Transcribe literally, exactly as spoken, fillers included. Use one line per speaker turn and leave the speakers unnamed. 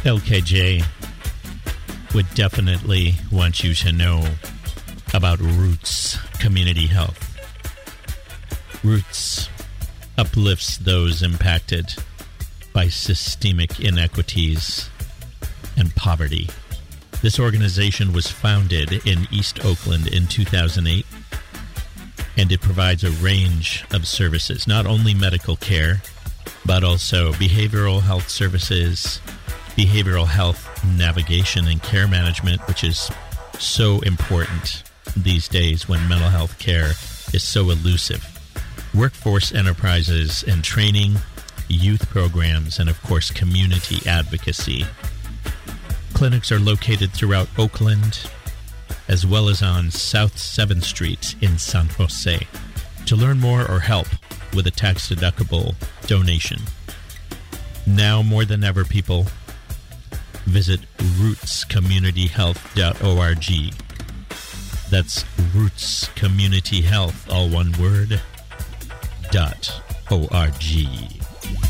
L K J would definitely want you to know about Roots Community Health. Roots uplifts those impacted by systemic inequities and poverty. This organization was founded in East Oakland in two thousand eight, and it provides a range of services, not only medical care, but also behavioral health services, behavioral health navigation and care management, which is so important these days when mental health care is so elusive. Workforce enterprises and training, youth programs, and of course community advocacy. Clinics are located throughout Oakland, as well as on South seventh Street in San Jose. To learn more or help with a tax-deductible donation, now more than ever, people, visit roots community health dot org. That's Roots Community Health, all one word, dot O R G.